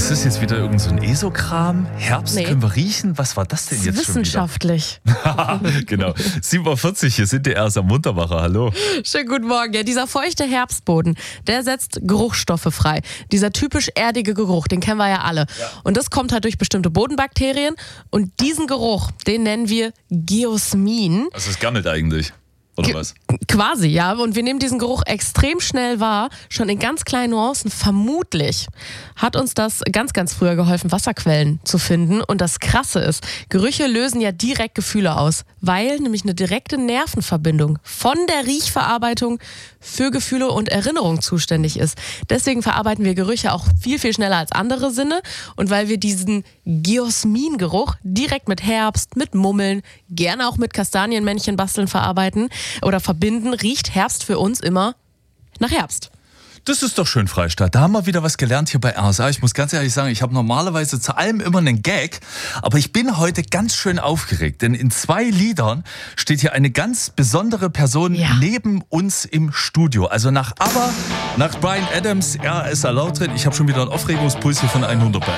ist das jetzt wieder irgend so ein ESO-Kram? Herbst können wir riechen? Was war das denn jetzt schon wieder? Wissenschaftlich. Genau. 7.40 Uhr, hier sind die erst am Muntermacher. Hallo. Schönen guten Morgen. Ja, dieser feuchte Herbstboden, der setzt Geruchsstoffe frei. Dieser typisch erdige Geruch, den kennen wir ja alle. Ja. Und das kommt halt durch bestimmte Bodenbakterien. Und diesen Geruch, den nennen wir Geosmin. Was ist gammelt eigentlich? Oder was? Quasi, ja. Und wir nehmen diesen Geruch extrem schnell wahr, schon in ganz kleinen Nuancen. Vermutlich hat uns das ganz, ganz früher geholfen, Wasserquellen zu finden. Und das Krasse ist, Gerüche lösen ja direkt Gefühle aus, weil nämlich eine direkte Nervenverbindung von der Riechverarbeitung für Gefühle und Erinnerung zuständig ist. Deswegen verarbeiten wir Gerüche auch viel, viel schneller als andere Sinne. Und weil wir diesen Geosmin-Geruch direkt mit Herbst, mit Mummeln, gerne auch mit Kastanienmännchen basteln verarbeiten oder verbinden, riecht Herbst für uns immer nach Herbst. Das ist doch schön, Freistadt. Da haben wir wieder was gelernt hier bei RSA. Ich muss ganz ehrlich sagen, ich habe normalerweise zu allem immer einen Gag, aber ich bin heute ganz schön aufgeregt, denn in 2 Liedern steht hier eine ganz besondere Person neben uns im Studio. Also nach ABBA, nach Bryan Adams, RSA Laut drin. Ich habe schon wieder einen Aufregungspuls hier von 100 bei